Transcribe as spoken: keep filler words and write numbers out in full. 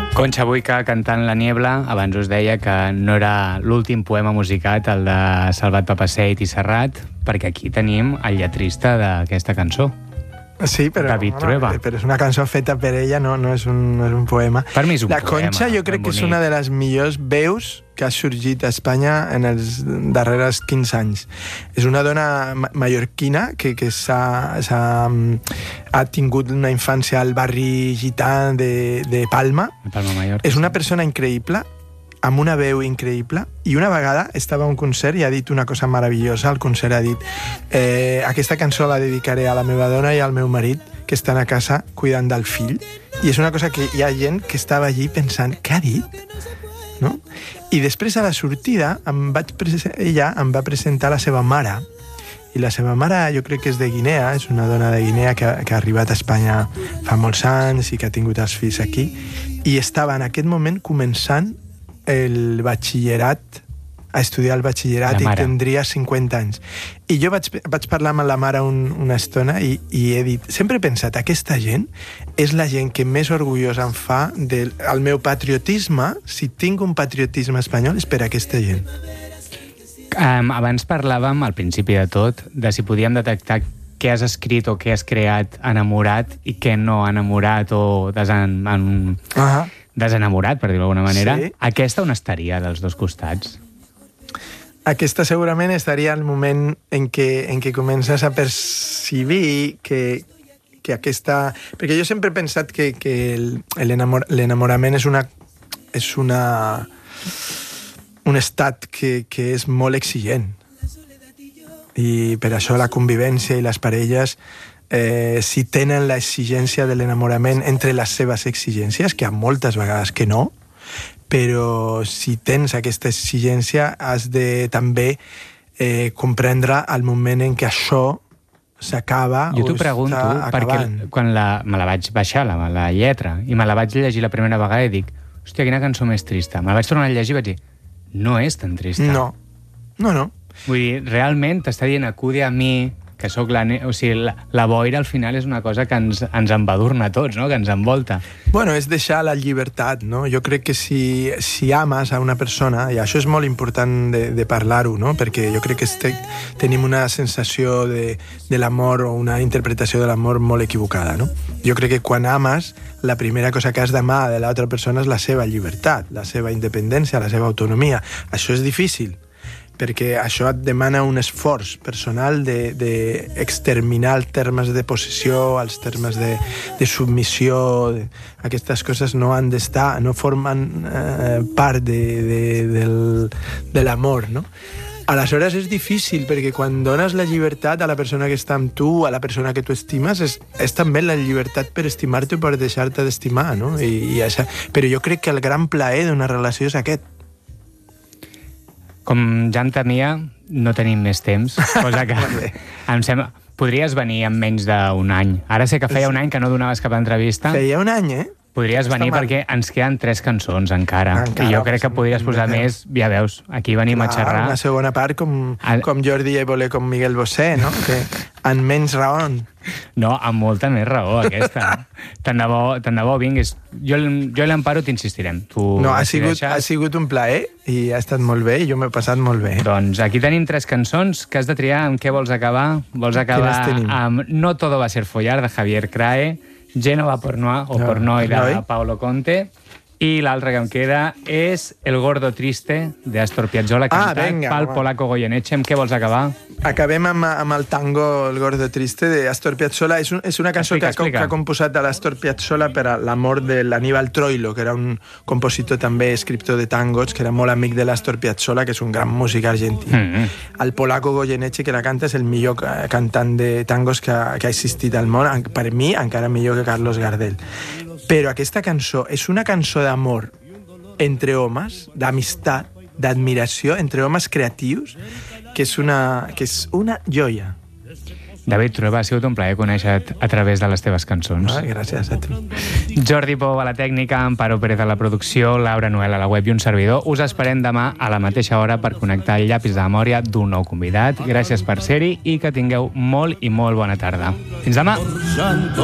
Concha Buica cantant La Niebla. Abans us deia que no era l'últim poema musicat, el de Salvat Papasseit i Serrat, perquè aquí tenim el lletrista d'aquesta cançó. Sí, però, David bueno, Trueba. però és una cançó feta per ella, no, no, és, un, no és un poema. Per mi és un La poema. Concha jo crec que és una de les millors veus que ha sorgit a Espanya en els darrers quinze anys. És una dona mallorquina que, que s'ha, s'ha, ha tingut una infància al barri gità de, de Palma. Palma Mallorca. És una persona increïble, amb una veu increïble, i una vegada estava a un concert i ha dit una cosa meravellosa. Al concert ha dit eh, aquesta cançó la dedicaré a la meva dona i al meu marit que estan a casa cuidant del fill. I és una cosa que hi ha gent que estava allí pensant, què ha dit? No? I després a la sortida em vaig ella em va presentar la seva mare, i la seva mare jo crec que és de Guinea, és una dona de Guinea que ha, que ha arribat a Espanya fa molts anys i que ha tingut els fills aquí, i estava en aquest moment començant el batxillerat, a estudiar el batxillerat, i tindria cinquanta anys. I jo vaig, vaig parlar amb la mare un, una estona i, i he dit, sempre he pensat, aquesta gent és la gent que més orgullosa em fa del el meu patriotisme. Si tinc un patriotisme espanyol és per aquesta gent. Um, abans parlàvem, al principi de tot, de si podíem detectar què has escrit o què has creat enamorat i què no enamorat o desen, en, uh-huh. desenamorat, per dir-ho d'alguna manera. Sí. Aquesta on estaria dels dos costats? Aquesta segurament estaria al moment en què, en què comences a percibir que, que aquesta... Perquè jo sempre he pensat que, que l'enamor, l'enamorament és una... és una... un estat que, que és molt exigent. I per això la convivència i les parelles, eh, si tenen l'exigència de l'enamorament entre les seves exigències, que hi ha moltes vegades que no, però si tens aquesta exigència has de també eh, comprendre el moment en què això s'acaba. Jo t'ho pregunto perquè quan la, me la vaig baixar, la, la lletra, i me la vaig llegir la primera vegada i dic, hòstia, quina cançó més trista. Me la vaig tornar a llegir i vaig dir, no és tan trista. No, no, no. Vull dir, realment t'està dient acude a mi, que sóc la... O sigui, la, la boira al final és una cosa que ens, ens embadurna a tots, no? Que ens envolta. Bueno, és deixar la llibertat, no? Jo crec que si, si ames a una persona, i això és molt important de, de parlar-ho, no? Perquè jo crec que este, tenim una sensació de, de l'amor o una interpretació de l'amor molt equivocada, no? Jo crec que quan ames, la primera cosa que has d'amar de l'altra persona és la seva llibertat, la seva independència, la seva autonomia. Això és difícil, perquè això et demana un esforç personal d'exterminar de, de els termes de possessió, els termes de, de submissió. De, aquestes coses no han d'estar, no formen eh, part de, de, del, de l'amor, no? Aleshores és difícil, perquè quan dones la llibertat a la persona que està amb tu, a la persona que tu estimes, és, és també la llibertat per estimar-te o per deixar-te d'estimar, no? I, i això, però jo crec que el gran plaer d'una relació és aquest. Com ja em temia, no tenim més temps, cosa que em sembla... Podries venir en menys d'un any. Ara sé que feia un any que no donaves cap entrevista. Feia un any, eh? Podries venir perquè ens queden tres cançons encara. encara I jo crec que podries posar més, ja veus, aquí venim Clar, a xerrar. Una segona part com, el... com Jordi Évole, com Miguel Bosé, no? Que en menys raó. No, amb molta més raó, aquesta. Tant de bo, tant de bo vinguis. Jo, jo i l'Amparo t'insistirem. No, ha sigut, ha sigut un plaer i ha estat molt bé i jo m'he passat molt bé. Doncs aquí tenim tres cançons que has de triar amb què vols acabar. Vols acabar amb No todo va a ser follar, de Javier Crae, Génova Pornoy, o no, Pornoy, de no, Paolo Conte, i l'altre que em queda és El gordo triste, d'Astor Piazzolla, cantat ah, venga, pel Polaco Goyeneche. Amb què vols acabar? Acabem amb, amb el tango El gordo triste, d'Astor Piazzolla. És, un, és una cançó explica, que, explica. que ha composat a l'Astor Piazzolla per a l'amor de l'Aníbal Troilo, que era un compositor també, escriptor de tangos, que era molt amic de l'Astor Piazzolla, que és un gran músic argentí. Mm-hmm. El Polaco Goyeneche, que la canta, és el millor cantant de tangos que, que ha existit al món, per mi encara millor que Carlos Gardel. Però aquesta cançó és una cançó d'amor entre homes, d'amistat, d'admiració, entre homes creatius, que és una, que és una joia. David Trueba, ha sigut un plaer conèixer-te a través de les teves cançons. Ah, gràcies a tu. Jordi Pou a la tècnica, Amparo Pérez a la producció, Laura Noel a la web i un servidor. Us esperem demà a la mateixa hora per connectar el llapis de memòria d'un nou convidat. Gràcies per ser-hi i que tingueu molt i molt bona tarda. Fins demà!